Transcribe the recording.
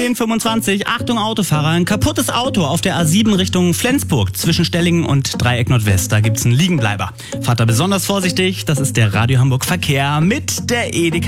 10:25. Achtung Autofahrer, ein kaputtes Auto auf der A7 Richtung Flensburg zwischen Stellingen und Dreieck Nordwest. Da gibt's einen Liegenbleiber. Fahrt da besonders vorsichtig, das ist der Radio Hamburg Verkehr mit der Edeka.